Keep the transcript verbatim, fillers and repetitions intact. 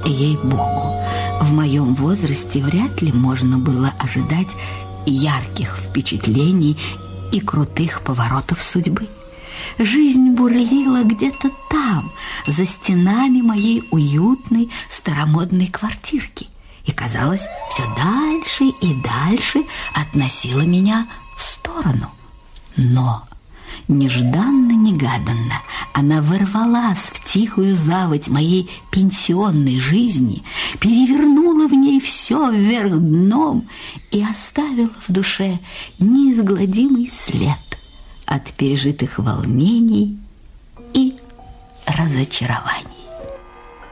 Ей-богу, в моем возрасте вряд ли можно было ожидать ярких впечатлений и крутых поворотов судьбы. Жизнь бурлила где-то там, за стенами моей уютной старомодной квартирки, и, казалось, все дальше и дальше относила меня в сторону. Но нежданно-негаданно она ворвалась в тихую заводь моей пенсионной жизни, перевернула в ней все вверх дном и оставила в душе неизгладимый след от пережитых волнений и разочарований.